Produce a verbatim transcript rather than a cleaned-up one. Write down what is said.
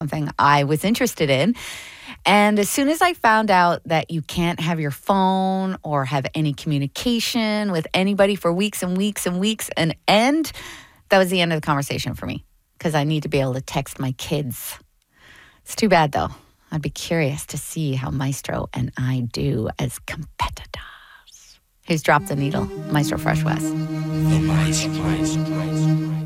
something I was interested in. And as soon as I found out that you can't have your phone or have any communication with anybody for weeks and weeks and weeks and end, that was the end of the conversation for me because I need to be able to text my kids. It's too bad, though. I'd be curious to see how Maestro and I do as competitors. Here's Drop the Needle, Maestro Fresh West. The Maestro.